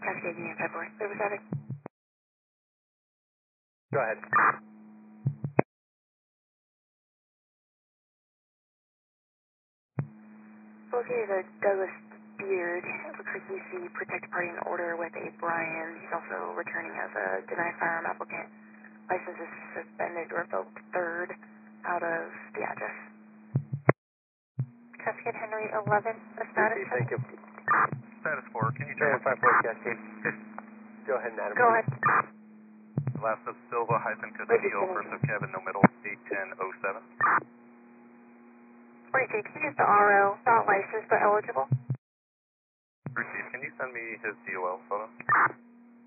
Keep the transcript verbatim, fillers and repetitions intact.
Cascade Union February. Riverside. Go ahead. Located a Douglas Beard. It looks like he's the protected party in order with a Brian. He's also returning as a denied firearm applicant. License is suspended, revoked third out of the address. Cascade Henry eleven, the status. Thank you. Status four, can you Three check? five four Cascade. Go ahead, Madam. Go ahead. Last of Silva hyphen Castillo, first of Kevin, no middle, eight ten oh seven. forty-two, can you use the R O, not licensed but eligible? Receive, can you send me his D O L photo?